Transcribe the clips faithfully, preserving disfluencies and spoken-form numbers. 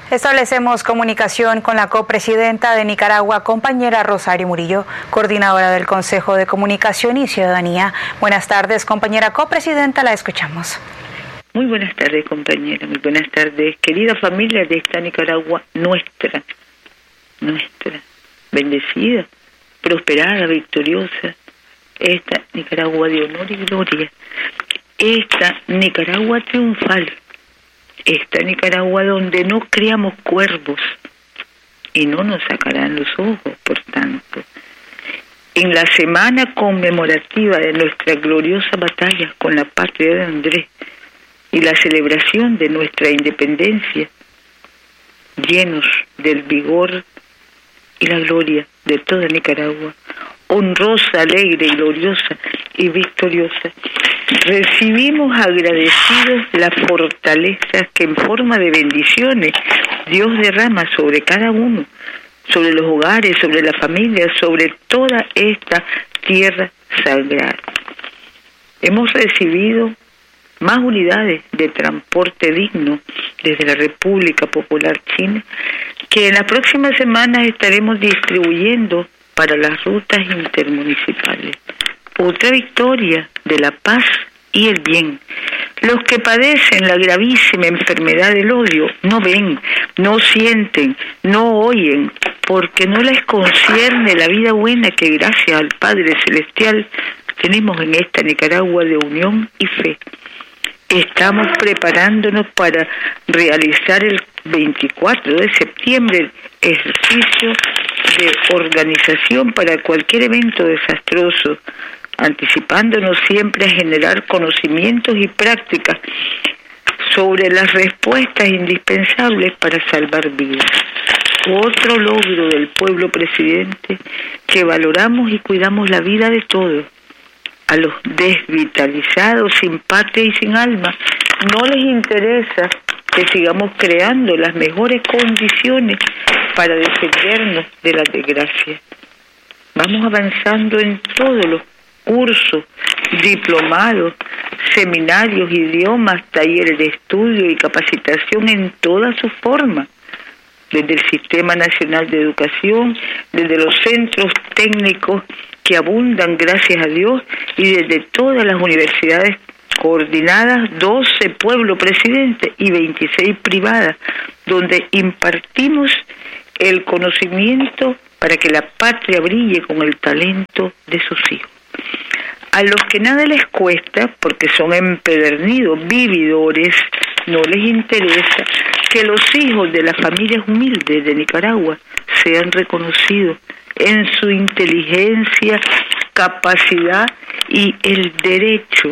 Establecemos comunicación con la copresidenta de Nicaragua, compañera Rosario Murillo, coordinadora del Consejo de Comunicación y Ciudadanía. Buenas tardes, compañera copresidenta, la escuchamos. Muy buenas tardes, compañera, muy buenas tardes, querida familia de esta Nicaragua nuestra, nuestra, bendecida, prosperada, victoriosa, esta Nicaragua de honor y gloria, esta Nicaragua triunfal, esta Nicaragua donde no criamos cuervos y no nos sacarán los ojos, por tanto. En la semana conmemorativa de nuestra gloriosa batalla con la patria de Andrés y la celebración de nuestra independencia, llenos del vigor y la gloria de toda Nicaragua, honrosa, alegre, gloriosa y victoriosa, recibimos agradecidos las fortalezas que en forma de bendiciones Dios derrama sobre cada uno, sobre los hogares, sobre la familia, sobre toda esta tierra sagrada. Hemos recibido más unidades de transporte digno desde la República Popular China, que en las próximas semanas estaremos distribuyendo para las rutas intermunicipales. Otra victoria de la paz y el bien. Los que padecen la gravísima enfermedad del odio no ven, no sienten, no oyen, porque no les concierne la vida buena que gracias al Padre Celestial tenemos en esta Nicaragua de unión y fe. Estamos preparándonos para realizar el veinticuatro de septiembre el ejercicio de organización para cualquier evento desastroso, anticipándonos siempre a generar conocimientos y prácticas sobre las respuestas indispensables para salvar vidas. Otro logro del pueblo presidente, que valoramos y cuidamos la vida de todos. A los desvitalizados, sin patria y sin alma, no les interesa que sigamos creando las mejores condiciones para defendernos de la desgracia. Vamos avanzando en todos los cursos, diplomados, seminarios, idiomas, talleres de estudio y capacitación en todas sus formas, desde el Sistema Nacional de Educación, desde los centros técnicos que abundan, gracias a Dios, y desde todas las universidades coordinadas, doce pueblo presidente y veintiséis privadas, donde impartimos el conocimiento para que la patria brille con el talento de sus hijos. A los que nada les cuesta, porque son empedernidos, vividores, no les interesa que los hijos de las familias humildes de Nicaragua sean reconocidos en su inteligencia, capacidad y el derecho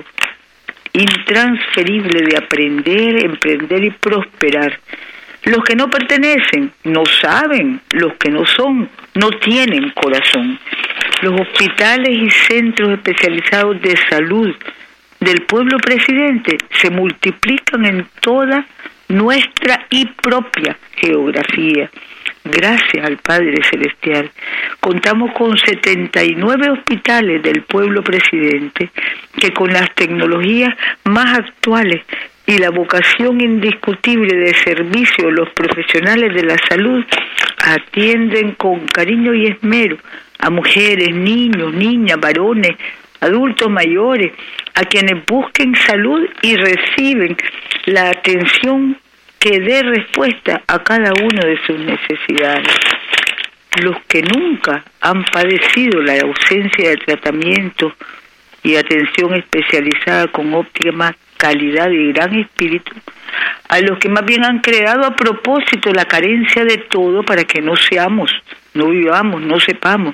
intransferible de aprender, emprender y prosperar. Los que no pertenecen no saben, los que no son no tienen corazón. Los hospitales y centros especializados de salud del pueblo presidente se multiplican en toda nuestra y propia geografía. Gracias al Padre Celestial, contamos con setenta y nueve hospitales del pueblo presidente que con las tecnologías más actuales y la vocación indiscutible de servicio de los profesionales de la salud atienden con cariño y esmero a mujeres, niños, niñas, varones, adultos mayores, a quienes busquen salud y reciben la atención que dé respuesta a cada una de sus necesidades. Los que nunca han padecido la ausencia de tratamiento y atención especializada con óptima calidad y gran espíritu, a los que más bien han creado a propósito la carencia de todo para que no seamos, no vivamos, no sepamos,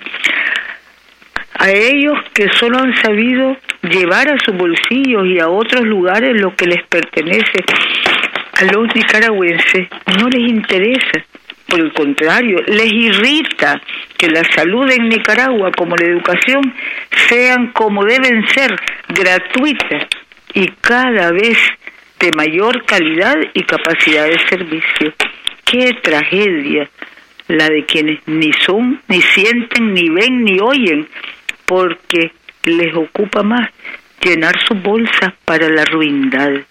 a ellos que solo han sabido llevar a sus bolsillos y a otros lugares lo que les pertenece, a los nicaragüenses no les interesa, por el contrario, les irrita que la salud en Nicaragua como la educación sean como deben ser, gratuitas y cada vez de mayor calidad y capacidad de servicio. ¡Qué tragedia la de quienes ni son, ni sienten, ni ven, ni oyen, porque les ocupa más llenar sus bolsas para la ruindad!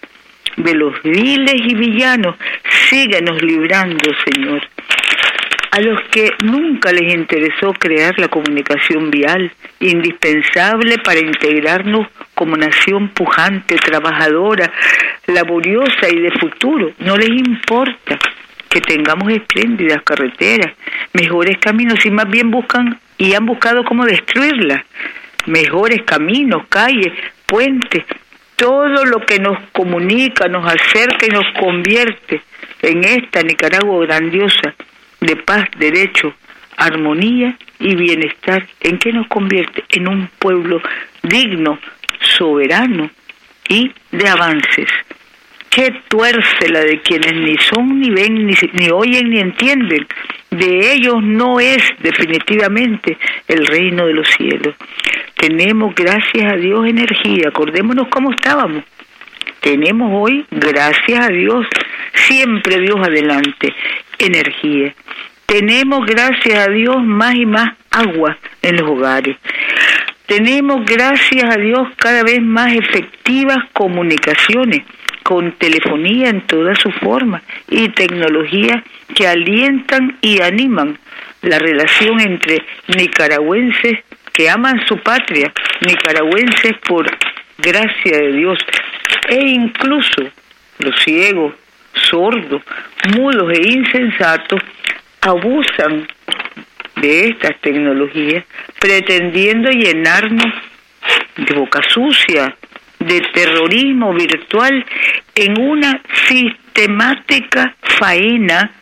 de los viles y villanos. Síguenos librando, Señor. A los que nunca les interesó crear la comunicación vial, indispensable para integrarnos como nación pujante, trabajadora, laboriosa y de futuro, no les importa que tengamos espléndidas carreteras, mejores caminos, y más bien buscan y han buscado cómo destruirlas. Mejores caminos, calles, puentes, todo lo que nos comunica, nos acerca y nos convierte en esta Nicaragua grandiosa, de paz, derecho, armonía y bienestar. ¿En qué nos convierte? En un pueblo digno, soberano y de avances. Qué tuerce la de quienes ni son, ni ven, ni, ni oyen, ni entienden. De ellos no es definitivamente el reino de los cielos. Tenemos, gracias a Dios, energía. Acordémonos cómo estábamos. Tenemos hoy, gracias a Dios, siempre Dios adelante, energía. Tenemos, gracias a Dios, más y más agua en los hogares. Tenemos, gracias a Dios, cada vez más efectivas comunicaciones, con telefonía en toda su forma y tecnología que alientan y animan la relación entre nicaragüenses que aman su patria, nicaragüenses por gracia de Dios, e incluso los ciegos, sordos, mudos e insensatos abusan de estas tecnologías, pretendiendo llenarnos de boca sucia, de terrorismo virtual, en una sistemática faena,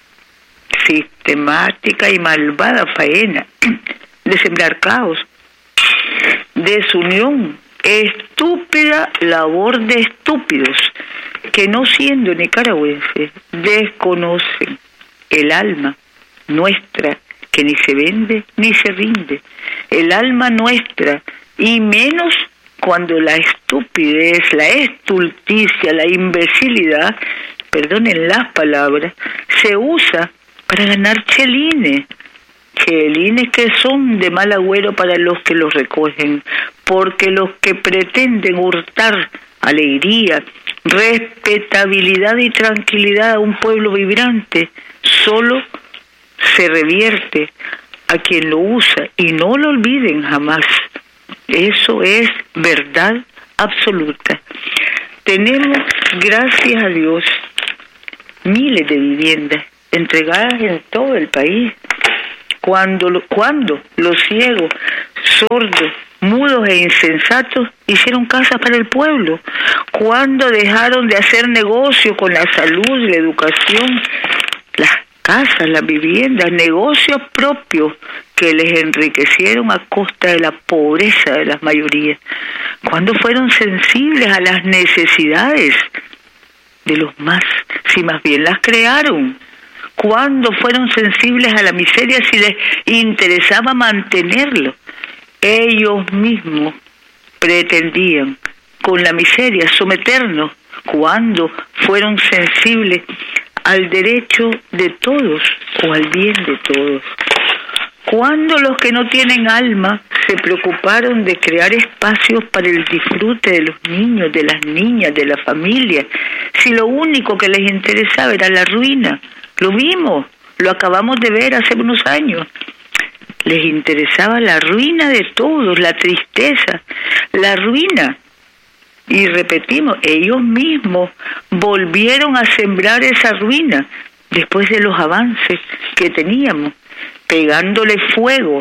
sistemática y malvada faena, de sembrar caos, desunión, estúpida labor de estúpidos que, no siendo nicaragüenses, desconocen el alma nuestra, que ni se vende ni se rinde, el alma nuestra, y menos cuando la estupidez, la estulticia, la imbecilidad, perdonen las palabras, se usa para ganar chelines, chelines que son de mal agüero para los que los recogen, porque los que pretenden hurtar alegría, respetabilidad y tranquilidad a un pueblo vibrante, solo se revierte a quien lo usa, y no lo olviden jamás. Eso es verdad absoluta. Tenemos, gracias a Dios, miles de viviendas entregadas en todo el país. Cuando, cuando los ciegos, sordos, mudos e insensatos hicieron casas para el pueblo, cuando dejaron de hacer negocio con la salud, la educación, las casas, las viviendas, negocios propios que les enriquecieron a costa de la pobreza de las mayorías, cuando fueron sensibles a las necesidades de los más, si más bien las crearon, cuando fueron sensibles a la miseria si les interesaba mantenerlo. Ellos mismos pretendían con la miseria someternos, cuando fueron sensibles al derecho de todos o al bien de todos. Cuando los que no tienen alma se preocuparon de crear espacios para el disfrute de los niños, de las niñas, de la familia, si lo único que les interesaba era la ruina. Lo vimos, lo acabamos de ver hace unos años. Les interesaba la ruina de todos, la tristeza, la ruina. Y repetimos, ellos mismos volvieron a sembrar esa ruina después de los avances que teníamos, pegándole fuego,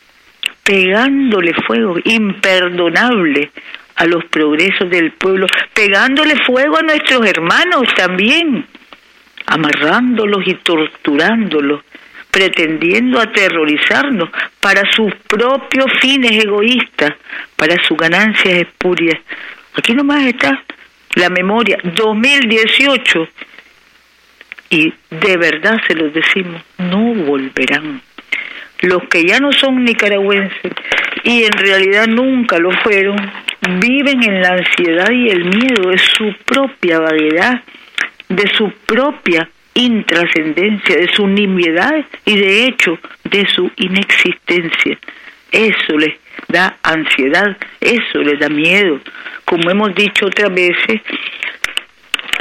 pegándole fuego imperdonable a los progresos del pueblo, pegándole fuego a nuestros hermanos también, amarrándolos y torturándolos, pretendiendo aterrorizarnos para sus propios fines egoístas, para sus ganancias espurias. Aquí nomás está la memoria, dos mil dieciocho, y de verdad se los decimos, no volverán. Los que ya no son nicaragüenses y en realidad nunca lo fueron, viven en la ansiedad y el miedo de su propia vaguedad, de su propia intrascendencia, de su nimiedad y de hecho de su inexistencia. Eso les da ansiedad, eso les da miedo. Como hemos dicho otras veces,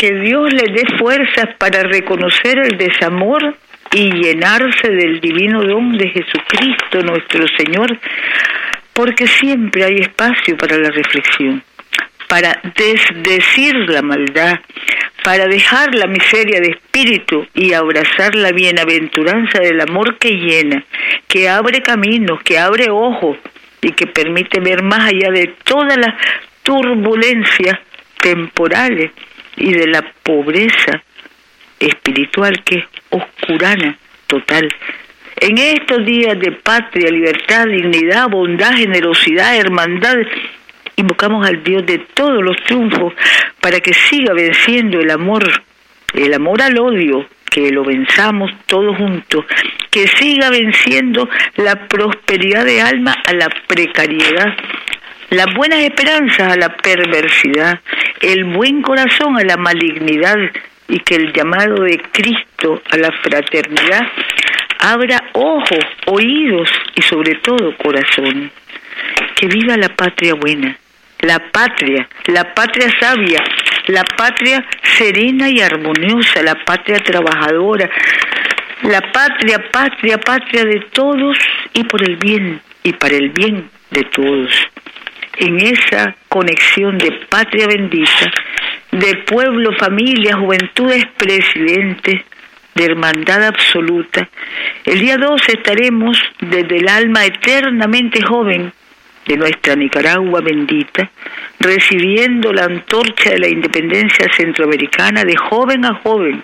Que Dios le dé fuerzas para reconocer el desamor y llenarse del divino don de Jesucristo nuestro Señor, porque siempre hay espacio para la reflexión, para desdecir la maldad, para dejar la miseria de espíritu y abrazar la bienaventuranza del amor que llena, que abre caminos, que abre ojos y que permite ver más allá de todas las turbulencias temporales y de la pobreza espiritual que es oscurana total. En estos días de patria, libertad, dignidad, bondad, generosidad, hermandad, invocamos al Dios de todos los triunfos para que siga venciendo el amor, el amor al odio, que lo venzamos todos juntos, que siga venciendo la prosperidad de alma a la precariedad, las buenas esperanzas a la perversidad, el buen corazón a la malignidad, y que el llamado de Cristo a la fraternidad abra ojos, oídos y sobre todo corazones. Que viva la patria buena, la patria, la patria sabia, la patria serena y armoniosa, la patria trabajadora, la patria, patria, patria de todos y por el bien y para el bien de todos. En esa conexión de patria bendita, de pueblo, familia, juventudes, presidentes, de hermandad absoluta, el día doce estaremos desde el alma eternamente joven de nuestra Nicaragua bendita, recibiendo la antorcha de la independencia centroamericana de joven a joven,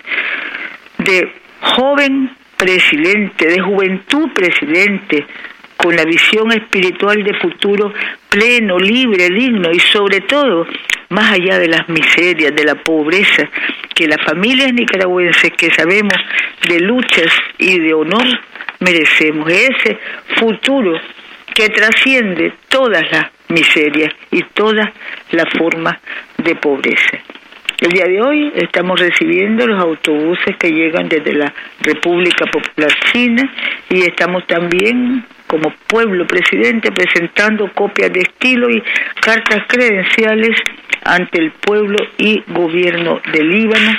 de joven presidente, de juventud presidente, con la visión espiritual de futuro pleno, libre, digno y sobre todo, más allá de las miserias, de la pobreza, que las familias nicaragüenses que sabemos de luchas y de honor merecemos, ese futuro que trasciende todas las miserias y todas las formas de pobreza. El día de hoy estamos recibiendo los autobuses que llegan desde la República Popular China y estamos también como pueblo presidente presentando copias de estilo y cartas credenciales ante el pueblo y gobierno del Líbano.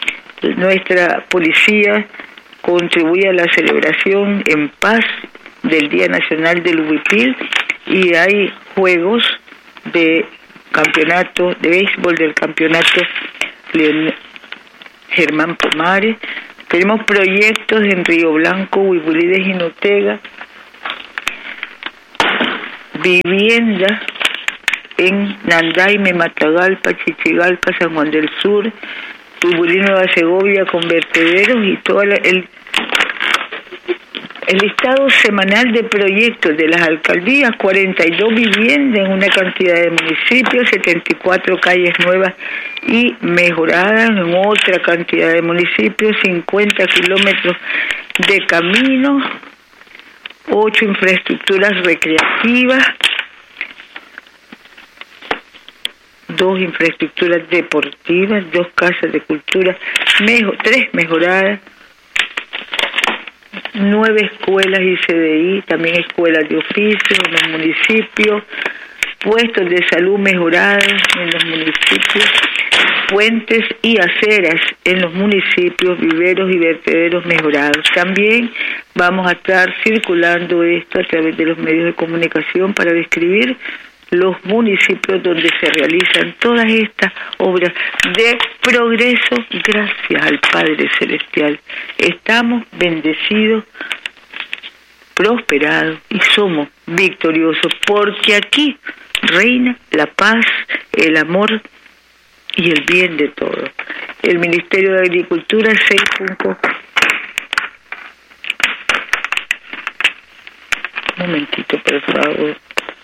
Nuestra policía contribuye a la celebración en paz del Día Nacional del Huipil y hay juegos de campeonato de béisbol del campeonato Leon Germán Pomares. Tenemos proyectos en Río Blanco, Huipulí de Jinotega, vivienda en Nandaime, Matagalpa, Chichigalpa, San Juan del Sur, Huipulí, Nueva Segovia, con vertederos y todo el el listado semanal de proyectos de las alcaldías: cuarenta y dos viviendas en una cantidad de municipios, setenta y cuatro calles nuevas y mejoradas en otra cantidad de municipios, cincuenta kilómetros de caminos, ocho infraestructuras recreativas, dos infraestructuras deportivas, dos casas de cultura, mejor, tres mejoradas, nueve escuelas I C D I, también escuelas de oficio en los municipios, puestos de salud mejorados en los municipios, puentes y aceras en los municipios, viveros y vertederos mejorados. También vamos a estar circulando esto a través de los medios de comunicación para describir los municipios donde se realizan todas estas obras de progreso gracias al Padre Celestial. Estamos bendecidos, prosperados y somos victoriosos porque aquí reina la paz, el amor y el bien de todos. El Ministerio de Agricultura, seis puntos. Un momentito, por favor.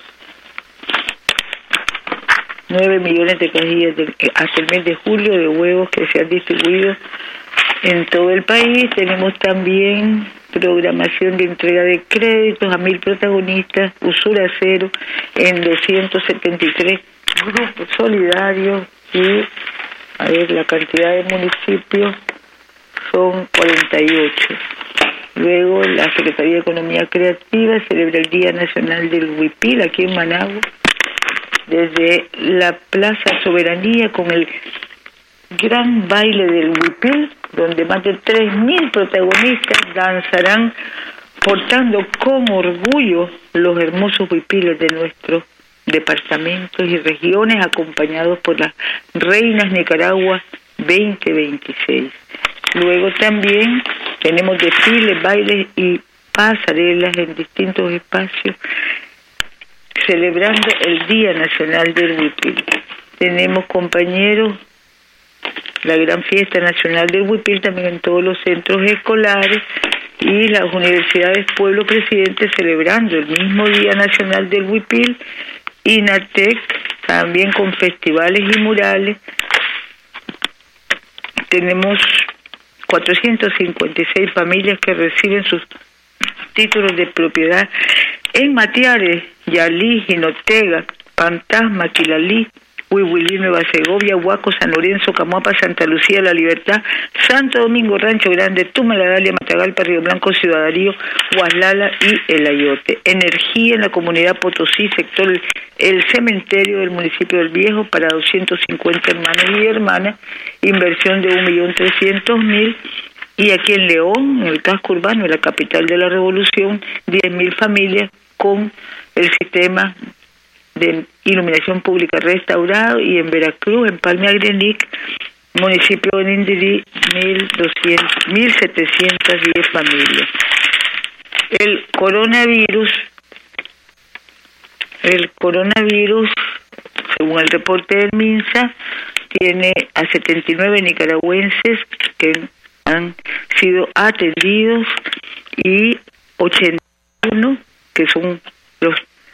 nueve millones de cajillas de, hasta el mes de julio de huevos que se han distribuido en todo el país. Tenemos también programación de entrega de créditos a mil protagonistas, usura cero en doscientos setenta y tres grupos solidarios y, a ver, la cantidad de municipios son cuarenta y ocho. Luego la Secretaría de Economía Creativa celebra el Día Nacional del Huipil aquí en Managua, desde la Plaza Soberanía con el gran baile del huipil, donde más de tres mil protagonistas danzarán portando con orgullo los hermosos huipiles de nuestros departamentos y regiones, acompañados por las Reinas Nicaragua veinte veintiséis. Luego también tenemos desfiles, bailes y pasarelas en distintos espacios, celebrando el Día Nacional del Huipil. Tenemos, compañeros, la gran fiesta nacional del huipil también en todos los centros escolares y las universidades Pueblo Presidente celebrando el mismo Día Nacional del Huipil. INATEC también con festivales y murales. Tenemos cuatrocientas cincuenta y seis familias que reciben sus títulos de propiedad en Matiares, Yalí, Jinotega, Pantasma, Quilalí, Huihuilí, Nueva Segovia, Huaco, San Lorenzo, Camoapa, Santa Lucía, La Libertad, Santo Domingo, Rancho Grande, Tumaladalia, Matagalpa, Río Blanco, Ciudad Darío, Huaslala y El Ayote. Energía en la comunidad Potosí, sector El Cementerio del municipio del Viejo para doscientos cincuenta hermanos y hermanas, inversión de un millón trescientos mil. Y aquí en León, en el casco urbano de la capital de la Revolución, diez mil familias con el sistema de iluminación pública restaurado, y en Veracruz, en Palme Agrenic, municipio de Nindirí, mil setecientas diez familias. El coronavirus, el coronavirus, según el reporte del MINSA, tiene a setenta y nueve nicaragüenses que han sido atendidos y ochenta y uno que son los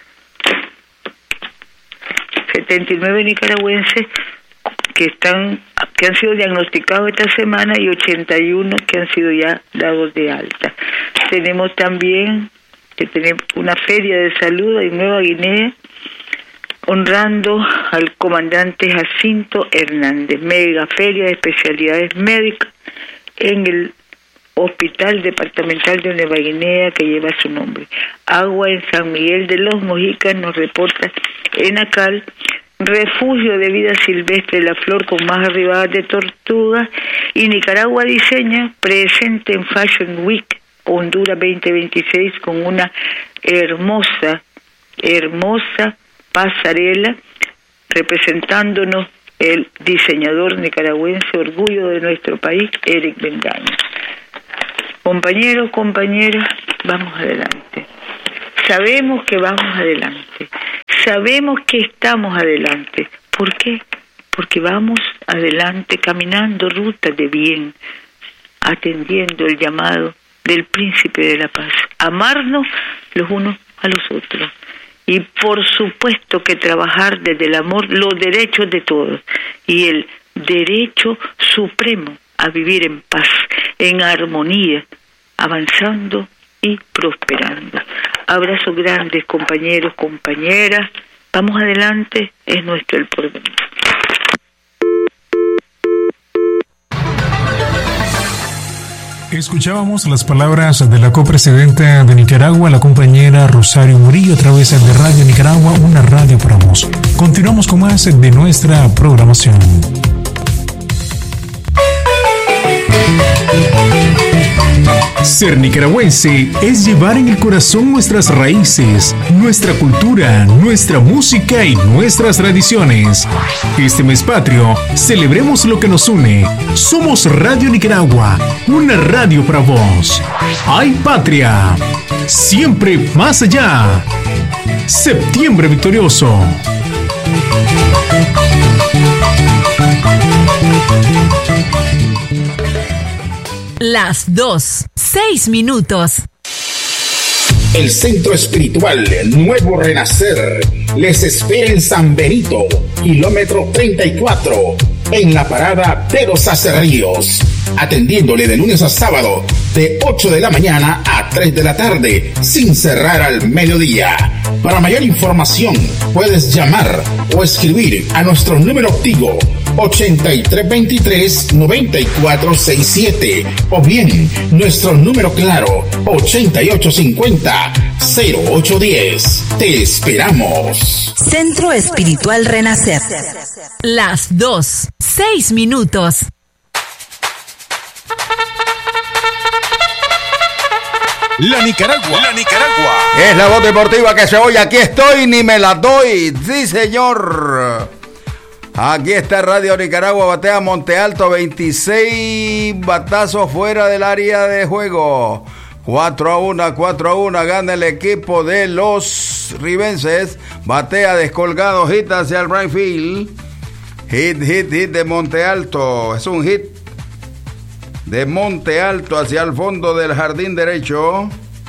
setenta y nueve nicaragüenses que están que han sido diagnosticados esta semana y ochenta y uno que han sido ya dados de alta. Tenemos también que tener una feria de salud en Nueva Guinea honrando al comandante Jacinto Hernández, mega feria de especialidades médicas en el Hospital Departamental de Nueva Guinea que lleva su nombre. Agua en San Miguel de los Mojicas, nos reporta Enacal, refugio de vida silvestre, la flor con más arribadas de tortugas, y Nicaragua diseña, presente en Fashion Week Honduras veinte veintiséis con una hermosa, hermosa pasarela representándonos el diseñador nicaragüense, orgullo de nuestro país, Eric Bendaña. Compañeros, compañeras, vamos adelante. Sabemos que vamos adelante. Sabemos que estamos adelante. ¿Por qué? Porque vamos adelante caminando rutas de bien, atendiendo el llamado del Príncipe de la Paz. Amarnos los unos a los otros. Y por supuesto que trabajar desde el amor los derechos de todos y el derecho supremo a vivir en paz, en armonía, avanzando y prosperando. Abrazos grandes, compañeros, compañeras. Vamos adelante, es nuestro el porvenir. Escuchábamos las palabras de la copresidenta de Nicaragua, la compañera Rosario Murillo, a través de Radio Nicaragua, una radio para vos. Continuamos con más de nuestra programación. Ser nicaragüense es llevar en el corazón nuestras raíces, nuestra cultura, nuestra música y nuestras tradiciones. Este mes patrio, celebremos lo que nos une. Somos Radio Nicaragua, una radio para vos. ¡Ay, patria! Siempre más allá. Septiembre victorioso. Las dos, seis minutos. El Centro Espiritual Nuevo Renacer les espera en San Benito, kilómetro treinta y cuatro, en la parada de los Acerríos, atendiéndole de lunes a sábado de ocho de la mañana a tres de la tarde, sin cerrar al mediodía. Para mayor información puedes llamar o escribir a nuestro número activo ochenta y tres veintitrés, noventa y cuatro sesenta y siete o bien nuestro número claro ochenta y ocho cincuenta, cero ocho diez. Te esperamos. Centro Espiritual Renacer. Las dos, seis minutos. La Nicaragua. La Nicaragua. Es la voz deportiva que se oye. Aquí estoy, ni me la doy. Sí, señor. Aquí está Radio Nicaragua. Batea Monte Alto. veintiséis batazos fuera del área de juego. cuatro a uno, cuatro a uno. Gana el equipo de los ribenses. Batea descolgado. Hit hacia el right field. Hit, hit, hit de Monte Alto. Es un hit de Monte Alto hacia el fondo del jardín derecho.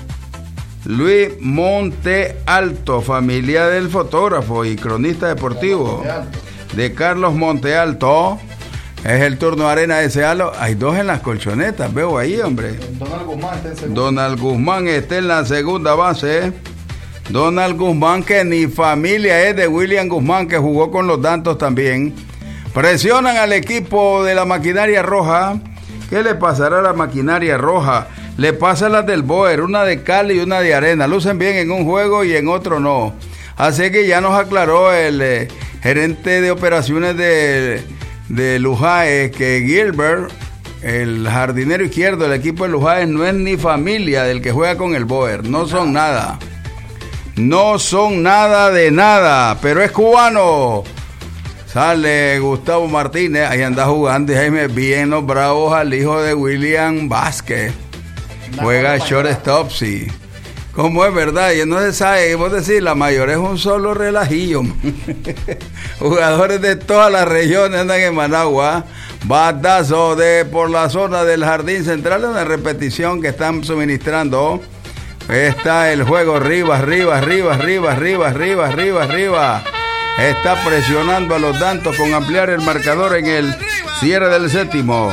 Luis Monte Alto, familia del fotógrafo y cronista deportivo de Carlos Monte Alto. Es el turno de Arena de Sealo. Hay dos en las colchonetas, veo ahí, hombre. Donald Guzmán está en segunda. Donald Guzmán está en la segunda base. Donald Guzmán, que ni familia es de William Guzmán, que jugó con los Dantos también. Presionan al equipo de la maquinaria roja. ¿Qué le pasará a la maquinaria roja? Le pasa las del Boer, una de cal y una de arena. Lucen bien en un juego y en otro no. Así que ya nos aclaró el eh, gerente de operaciones de, de Lujáez que Gilbert, el jardinero izquierdo del equipo de Lujáez, no es ni familia del que juega con el Boer. No son nada. No son nada de nada, pero es cubano. Sale Gustavo Martínez, ahí anda jugando y Jaime bien los bravos al hijo de William Vázquez. Juega shortstop, sí. Como es verdad, y no se sabe, vos decís, la mayor es un solo relajillo. Jugadores de todas las regiones andan en Managua. Batazo de por la zona del jardín central, una repetición que están suministrando. Está el juego, arriba, arriba, arriba, arriba, arriba, arriba, arriba, arriba. Está presionando a los Dantos con ampliar el marcador en el cierre del séptimo.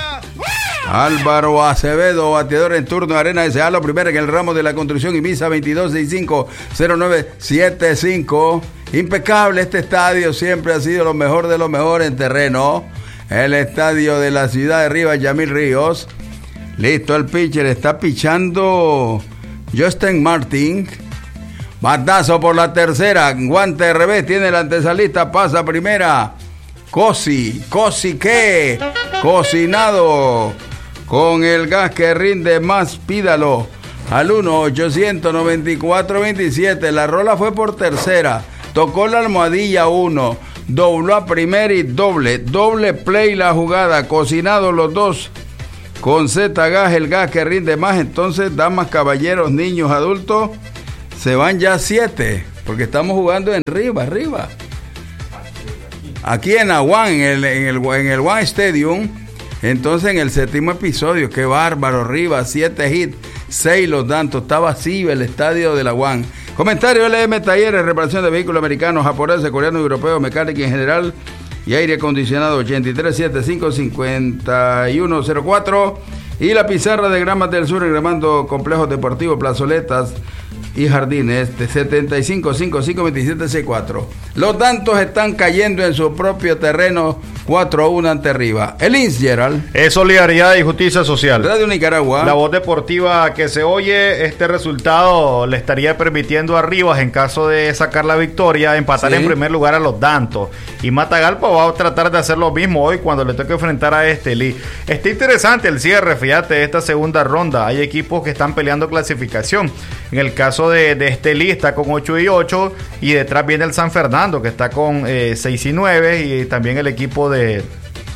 Álvaro Acevedo, bateador en turno, Arena de Sealo, primero en el ramo de la construcción, Ibiza veintidós sesenta y cinco, cero nueve setenta y cinco. Impecable este estadio, siempre ha sido lo mejor de lo mejor en terreno. El estadio de la ciudad de Rivas, Yamil Ríos. Listo el pitcher, está pichando Justin Martin. Batazo por la tercera, guante de revés, tiene la antesalista, pasa primera. Cosi, Cosi qué, cocinado con el gas que rinde más, pídalo al uno ochocientos noventa y cuatro veintisiete. La rola fue por tercera, tocó la almohadilla uno, dobló a primera y doble, doble play la jugada, cocinado los dos con Z gas, el gas que rinde más. Entonces, damas, caballeros, niños, adultos, se van ya siete, porque estamos jugando en Riva, arriba. Aquí en Aguán, en el, en el, en el One Stadium. Entonces, en el séptimo episodio, qué bárbaro, Riva, siete hits, seis los Dantos. Está vacío el estadio de la Aguán. Comentario: L M Talleres, reparación de vehículos americanos, japoneses, coreanos, europeos, mecánica en general y aire acondicionado. Ochenta y tres setenta y cinco cincuenta y uno cero cuatro. Y la pizarra de Gramas del Sur, engramando complejos deportivos, plazoletas y jardines, de setenta y cinco cincuenta y cinco veintisiete sesenta y cuatro. Los Dantos están cayendo en su propio terreno, cuatro a uno ante Riva. El Ins, Gerald. Es solidaridad y justicia social. Radio Nicaragua. La voz deportiva que se oye. Este resultado le estaría permitiendo a Rivas, en caso de sacar la victoria, empatar sí. en primer lugar a los Dantos. Y Matagalpa va a tratar de hacer lo mismo hoy cuando le toque enfrentar a Estelí. Está interesante el cierre, fíjate, de esta segunda ronda. Hay equipos que están peleando clasificación. En el caso de, de Estelí está con ocho y ocho, y detrás viene el San Fernando, que está con eh, seis y nueve, y también el equipo de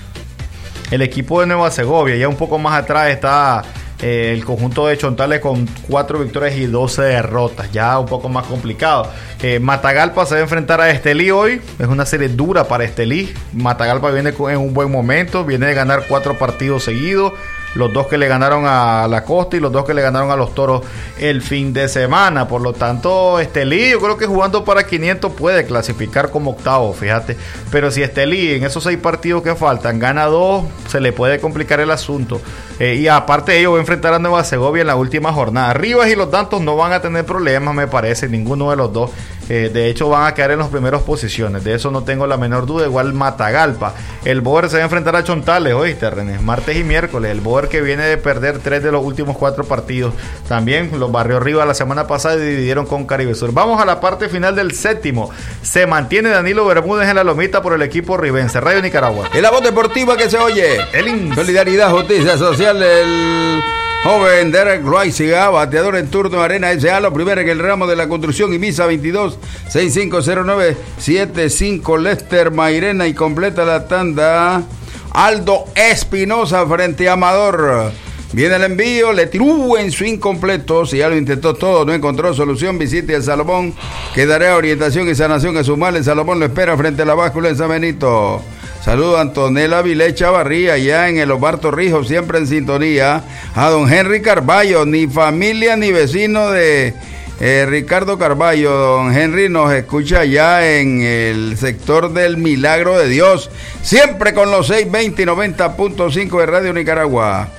el equipo de Nueva Segovia. Ya un poco más atrás está eh, el conjunto de Chontales con cuatro victorias y doce derrotas, ya un poco más complicado. eh, Matagalpa se va a enfrentar a Estelí hoy. Es una serie dura para Estelí. Matagalpa viene en un buen momento, viene de ganar cuatro partidos seguidos, los dos que le ganaron a la Costa y los dos que le ganaron a los Toros el fin de semana. Por lo tanto, Estelí, yo creo que jugando para quinientos puede clasificar como octavo, fíjate. Pero si Estelí en esos seis partidos que faltan gana dos, se le puede complicar el asunto. Eh, y aparte de ello, va a enfrentar a Nueva Segovia en la última jornada. Rivas y los Dantos no van a tener problemas, me parece, ninguno de los dos Eh, de hecho, van a quedar en las primeras posiciones. De eso no tengo la menor duda. Igual Matagalpa. El Boer se va a enfrentar a Chontales, oíste, René. Martes y miércoles. El Boer que viene de perder tres de los últimos cuatro partidos. También los barrió arriba la semana pasada y dividieron con Caribe Sur. Vamos a la parte final del séptimo. Se mantiene Danilo Bermúdez en la lomita por el equipo ribense. Radio Nicaragua. En la voz deportiva que se oye. El I N S. Solidaridad, justicia social, el joven Derek Loaiziga, bateador en turno Arena S A, lo primero en el ramo de la construcción y Misa veintidós sesenta y cinco cero nueve setenta y cinco Lester Mairena y completa la tanda Aldo Espinosa frente a Amador. Viene el envío, le tiró en su incompleto, si ya lo intentó todo, no encontró solución, visite el Salomón, que dará orientación y sanación a su mal. El Salomón lo espera frente a la báscula en San Benito. Saludo a Antonella Vilé Chavarría, ya en el Omar Torrijos, siempre en sintonía. A don Henry Carballo, ni familia ni vecino de eh, Ricardo Carballo. Don Henry nos escucha ya en el sector del Milagro de Dios, siempre con los seiscientos veinte y noventa punto cinco de Radio Nicaragua.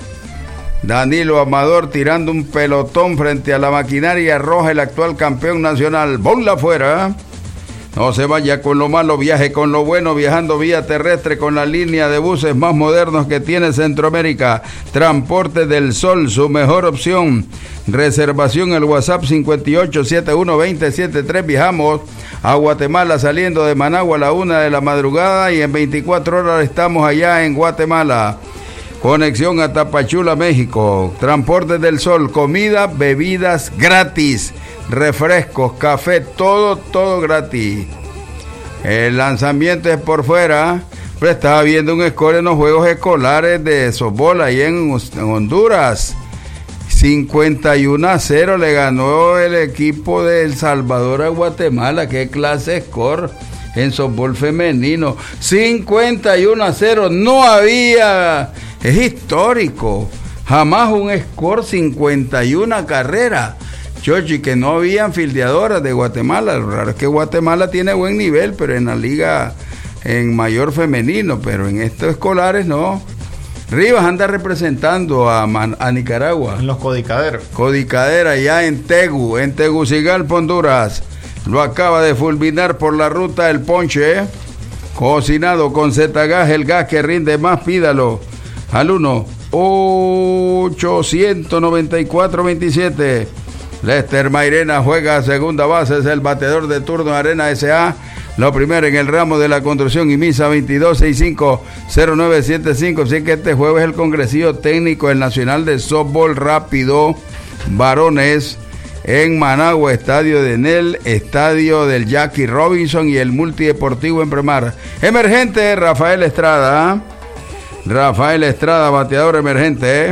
Danilo Amador tirando un pelotón frente a la maquinaria roja, el actual campeón nacional. Bola afuera. No se vaya con lo malo, viaje con lo bueno, viajando vía terrestre con la línea de buses más modernos que tiene Centroamérica. Transporte del Sol, su mejor opción. Reservación el WhatsApp cincuenta y ocho setenta y uno veinte setenta y tres. Viajamos a Guatemala saliendo de Managua a la una de la madrugada y en veinticuatro horas estamos allá en Guatemala. Conexión a Tapachula, México. Transporte del Sol, comida, bebidas gratis. Refrescos, café, todo, todo gratis. El lanzamiento es por fuera. Pero estaba viendo un score en los juegos escolares de softball ahí en, en Honduras. cincuenta y uno a cero le ganó el equipo de El Salvador a Guatemala. Qué clase de score en softball femenino. cincuenta y uno a cero. No había. Es histórico. Jamás un score cincuenta y una carreras. Chochi, que no habían fildeadoras de Guatemala. Lo raro es que Guatemala tiene buen nivel, pero en la liga en mayor femenino, pero en estos escolares no. Rivas anda representando a, Man, a Nicaragua. En los Codicaderos. Codicadera ya en Tegu, en Tegucigalpa, Honduras. Lo acaba de fulminar por la ruta del ponche. Cocinado con Z-Gas, el gas que rinde más, pídalo. Al uno ochocientos noventa y cuatro veintisiete. Lester Mairena juega a segunda base, es el bateador de turno Arena S A. Lo primero en el ramo de la construcción y Misa veintidós sesenta y cinco cero nueve setenta y cinco. Así que este jueves el congresillo técnico del Nacional de Softball Rápido Varones en Managua, estadio de Nel, estadio del Jackie Robinson y el multideportivo en Premar. Emergente Rafael Estrada. Rafael Estrada, bateador emergente.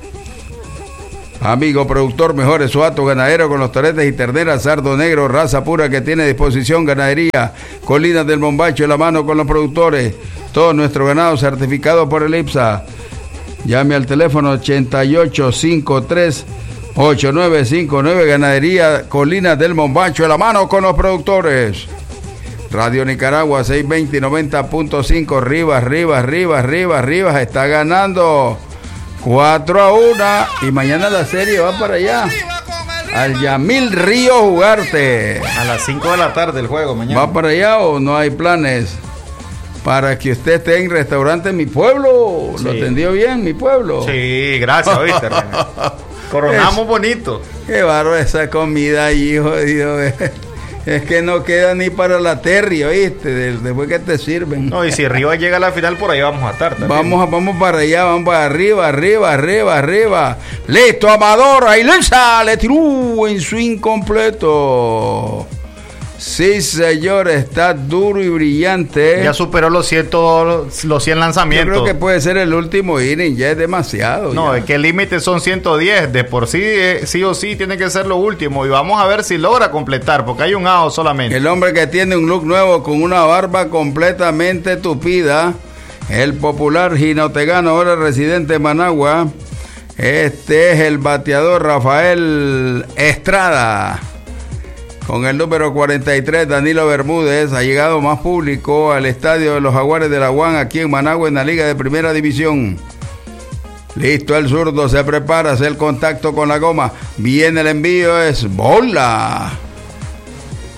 Amigo productor, mejores suato ganadero con los toretes y terneras, sardo negro, raza pura que tiene a disposición ganadería. Colinas del Mombacho, en la mano con los productores. Todo nuestro ganado certificado por el I P S A. Llame al teléfono ochenta y ocho cincuenta y tres ochenta y nueve cincuenta y nueve. Ganadería Colinas del Mombacho, en la mano con los productores. Radio Nicaragua seiscientos veinte y noventa punto cinco. Rivas, Rivas, Rivas, Rivas, Rivas está ganando cuatro a uno y mañana la serie va para allá, al Yamil Río Jugarte. A las cinco de la tarde el juego mañana. ¿Va para allá o no hay planes para que usted esté en restaurante Mi Pueblo? Sí. ¿Lo atendió bien Mi Pueblo? Sí, gracias, ¿viste? Coronamos es, bonito. Qué barro esa comida ahí, jodido. Es que no queda ni para la terria, ¿oíste? Después que te sirven. No, y si Rivas llega a la final, por ahí vamos a estar también. Vamos, vamos para allá, vamos para arriba, arriba, arriba, arriba. Listo, Amador, ahí lanza, le tiró en swing completo. Sí, señor, está duro y brillante. Ya superó los, cien, los cien lanzamientos. Yo creo que puede ser el último inning, ya es demasiado. No, ya. Es que el límite son ciento diez. De por sí, eh, sí o sí, tiene que ser lo último. Y vamos a ver si logra completar, porque hay un out solamente. El hombre que tiene un look nuevo con una barba completamente tupida, el popular jinotegano, ahora residente de Managua. Este es el bateador Rafael Estrada. Con el número cuarenta y tres, Danilo Bermúdez, ha llegado más público al estadio de los Jaguares de la U A N aquí en Managua, en la Liga de Primera División. Listo el zurdo, se prepara, hace el contacto con la goma. Viene el envío, es bola.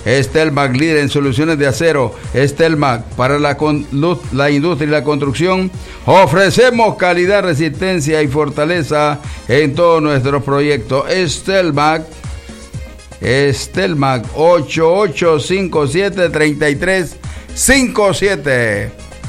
Estelmac, líder en soluciones de acero. Estelmac, para la, con, la industria y la construcción, ofrecemos calidad, resistencia y fortaleza en todos nuestros proyectos. Estelmac, Estelmac, ocho ocho cinco siete, tres tres cinco siete.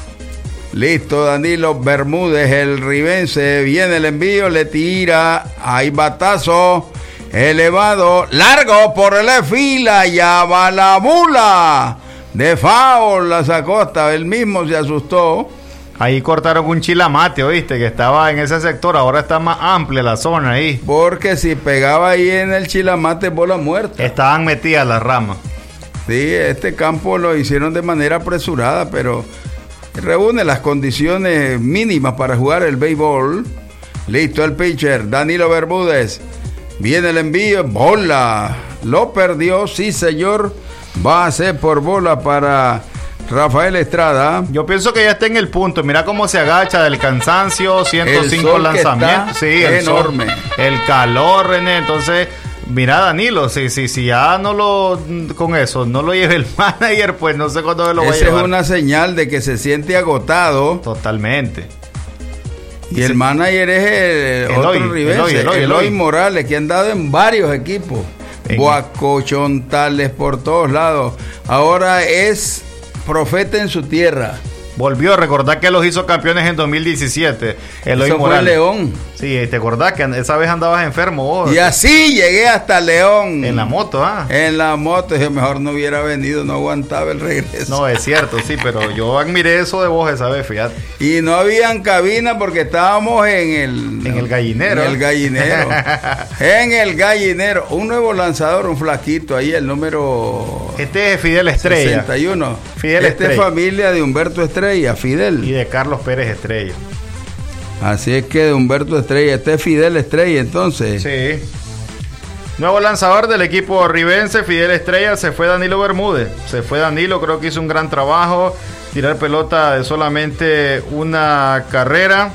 Listo, Danilo Bermúdez, el ribense, viene el envío, le tira, hay batazo. Elevado, largo por la fila, ya va la mula. De foul la sacó, hasta él mismo se asustó. Ahí cortaron un chilamate, ¿oíste? Que estaba en ese sector, ahora está más amplia la zona ahí. Porque si pegaba ahí en el chilamate, bola muerta. Estaban metidas las ramas. Sí, este campo lo hicieron de manera apresurada, pero reúne las condiciones mínimas para jugar el béisbol. Listo el pitcher, Danilo Bermúdez. Viene el envío, bola, lo perdió, sí señor, base por bola para Rafael Estrada. Yo pienso que ya está en el punto, mira cómo se agacha del cansancio, ciento cinco lanzamientos, sí, el enorme. Sol, el calor, René, entonces, mira Danilo, si, si, si ya no lo, con eso, no lo lleve el manager, pues no sé cuándo lo va a llevar. Esa es una señal de que se siente agotado. Totalmente. Y el manager es el, el otro ribense, Eloy Morales, que han dado en varios equipos. Guacochontales por todos lados. Ahora es profeta en su tierra. Volvió a recordar que los hizo campeones en dos mil diecisiete. Eloy Eso Morales. fue León. Sí, te acordás que esa vez andabas enfermo vos. Y así llegué hasta León. En la moto, ¿ah? En la moto, yo mejor no hubiera venido, no aguantaba el regreso. No, es cierto, sí, pero yo admiré eso de vos esa vez, fíjate. Y no habían cabina porque estábamos en el... En el gallinero. En el gallinero. En el gallinero. Un nuevo lanzador, un flaquito ahí, el número... Este es Fidel Estrella. sesenta y uno. Fidel Este Estrella. es familia de Humberto Estrella, Fidel. Y de Carlos Pérez Estrella. Así es que de Humberto Estrella, este es Fidel Estrella entonces. Sí. Nuevo lanzador del equipo ribense, Fidel Estrella, se fue Danilo Bermúdez. Se fue Danilo, creo que hizo un gran trabajo. Tirar pelota de solamente una carrera.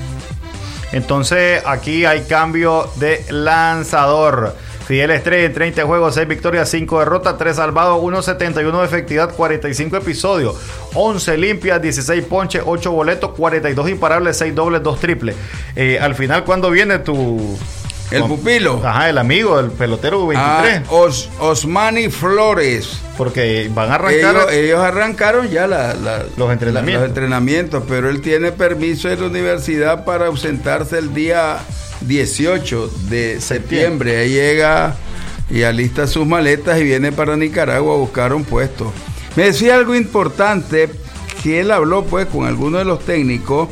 Entonces aquí hay cambio de lanzador. Fidel Estrella en treinta juegos, seis victorias, cinco derrotas, tres salvados, uno setenta y uno de efectividad, cuarenta y cinco episodios, once limpias, dieciséis ponches, ocho boletos, cuarenta y dos imparables, seis dobles, dos triples. Eh, al final, ¿cuándo viene tu... El con, pupilo? Ajá, el amigo, el pelotero veintitrés. Ah, Os, Osmani Flores. Porque van a arrancar... Ellos, ellos arrancaron ya la, la, los, entrenamientos. La, los entrenamientos, pero él tiene permiso de la universidad para ausentarse el día dieciocho de septiembre. Ahí llega y alista sus maletas y viene para Nicaragua a buscar un puesto. Me decía algo importante, que él habló pues con algunos de los técnicos,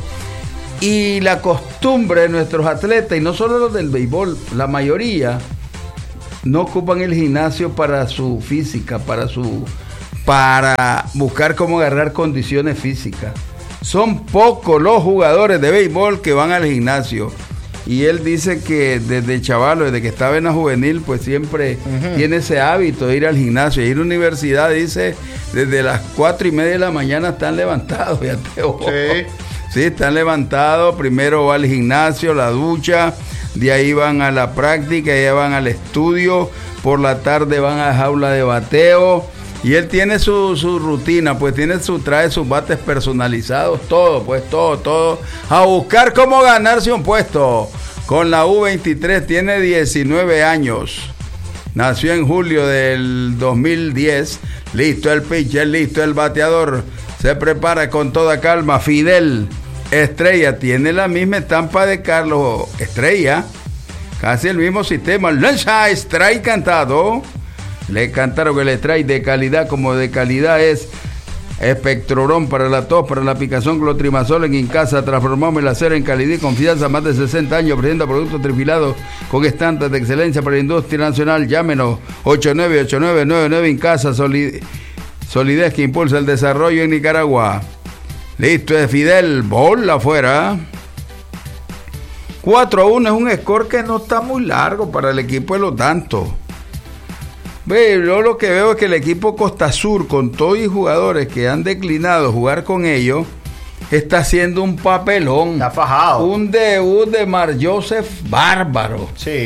y la costumbre de nuestros atletas, y no solo los del béisbol, la mayoría no ocupan el gimnasio para su física, para su para buscar cómo agarrar condiciones físicas. Son pocos los jugadores de béisbol que van al gimnasio. Y él dice que desde chavalo, desde que estaba en la juvenil, pues siempre uh-huh. tiene ese hábito de ir al gimnasio. Ir a la universidad, dice, desde las cuatro y media de la mañana están levantados. Fíjate, ojo. Sí. sí, están levantados. Primero va al gimnasio, la ducha, de ahí van a la práctica, ya van al estudio. Por la tarde van a la jaula de bateo. Y él tiene su, su rutina, pues tiene su, trae sus bates personalizados, todo, pues todo, todo, a buscar cómo ganarse un puesto. Con la U veintitrés, tiene diecinueve años, nació en julio del dos mil diez, listo el pitcher, listo el bateador, se prepara con toda calma. Fidel Estrella tiene la misma estampa de Carlos Estrella, casi el mismo sistema, lanza, strike cantado. Le cantaron que le trae de calidad, como de calidad es Espectrorón para la tos, para la picazón, clotrimazol en Incasa. Transformamos el acero en calidad y confianza. Más de sesenta años, presenta productos trifilados con estándares de excelencia para la industria nacional. Llámenos ocho nueve ocho nueve nueve nueve Incasa, solid, solidez que impulsa el desarrollo en Nicaragua. Listo, es Fidel, bola afuera. cuatro a uno es un score que no está muy largo para el equipo de los Dantos. Ve, yo lo que veo es que el equipo Costa Sur, con todos los jugadores que han declinado jugar con ellos, está haciendo un papelón. Está fajado. Un debut de Mar Joseph bárbaro. Sí.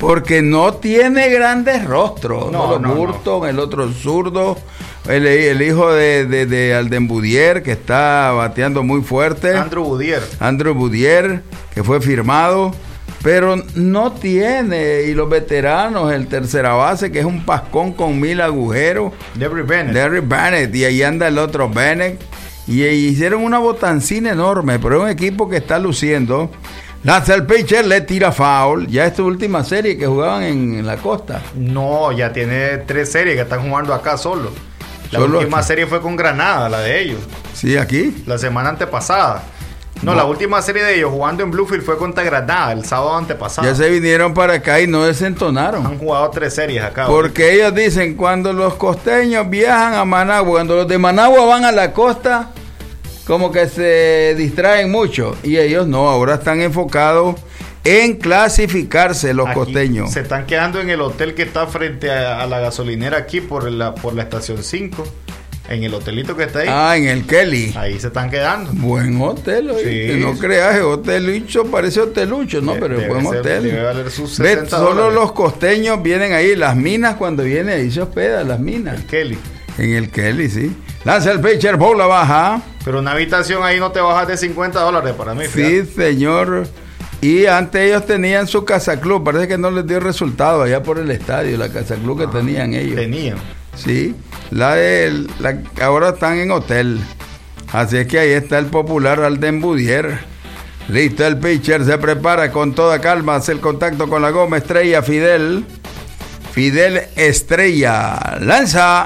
porque no tiene grandes rostros. No, No, no, Burton, no. El otro zurdo, el, el hijo de, de, de Alden Boudier, que está bateando muy fuerte. Andrew Boudier. Andrew Boudier, que fue firmado, pero no tiene. Y los veteranos, el tercera base, que es un pascón con mil agujeros. Derry Bennett. Derry Bennett, y ahí anda el otro Bennett. Y, y hicieron una botancina enorme, pero es un equipo que está luciendo. Lanza el pitcher, le tira foul. Ya esta última serie que jugaban en, en la costa. No, ya tiene tres series que están jugando acá solo. La Solo última aquí. serie fue con Granada, la de ellos. Sí, aquí. La semana antepasada. No, No. la última serie de ellos jugando en Bluefield fue contra Granada, el sábado antepasado. Ya se vinieron para acá y no desentonaron. Han jugado tres series acá. Porque ahorita. Ellos dicen, cuando los costeños viajan a Managua, cuando los de Managua van a la costa, como que se distraen mucho. Y ellos no, ahora están enfocados en clasificarse los Aquí costeños. se están quedando en el hotel que está frente a, a la gasolinera aquí por la, por la estación cinco. En el hotelito que está ahí. Ah, en el Kelly. Ahí se están quedando. Buen hotel, oíste. Sí. No creas, hotelucho, parece hotelucho, no, De- pero es debe buen ser- hotel. debe valer sus Ve, sesenta solo dólares. los costeños vienen ahí, las minas cuando vienen ahí se hospedan, las minas. Kelly. En el Kelly, sí. Lanza el pitcher, bola baja. Pero una habitación ahí no te bajas de cincuenta dólares para mí. Sí, fíjate. señor. Y antes ellos tenían su casa club, parece que no les dio resultado allá por el estadio, la casa club que tenían ellos. Tenían. Sí, la de la, ahora están en hotel. Así es que ahí está el popular Alden Boudier. Listo, el pitcher se prepara con toda calma, hace el contacto con la goma estrella Fidel. Fidel Estrella lanza,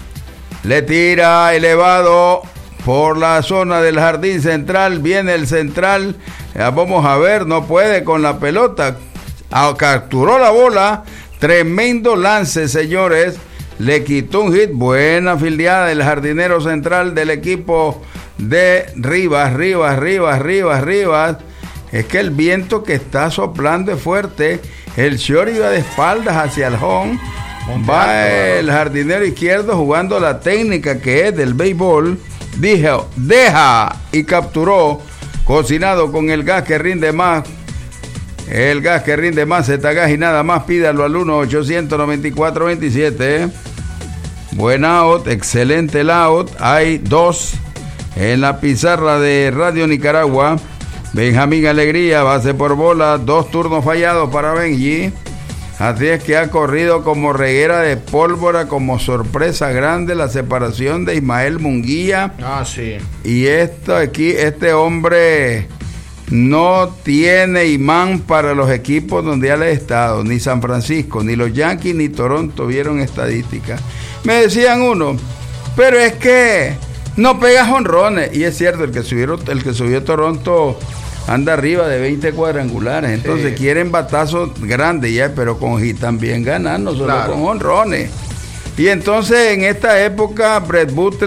le tira elevado por la zona del jardín central, viene el central, ya vamos a ver, no puede con la pelota, ah, capturó la bola, tremendo lance, señores, le quitó un hit, buena fildeada del jardinero central del equipo de Rivas, Rivas, Rivas, Rivas, Rivas. Es que el viento que está soplando es fuerte, el short iba de espaldas hacia el home, va el jardinero izquierdo jugando la técnica que es del béisbol, dijo, deja y capturó, cocinado con el gas que rinde más. El gas que rinde más, Zetagas y nada más, pídalo al uno ochocientos noventa y cuatro veintisiete. Buen out, excelente el out. Hay dos en la pizarra de Radio Nicaragua. Benjamín Alegría, base por bola, dos turnos fallados para Benji. Así es que ha corrido como reguera de pólvora, como sorpresa grande la separación de Ismael Munguía. Ah, sí. Y esto aquí, este hombre no tiene imán para los equipos donde ha estado, ni San Francisco, ni los Yankees, ni Toronto vieron estadísticas. Me decían uno, pero es que no pega jonrones, y es cierto, el que subió, el que subió Toronto anda arriba de veinte cuadrangulares, entonces sí. Quieren batazos grandes ya, pero con hit también ganan, no solo claro. Con jonrones. Y entonces en esta época Brett Butler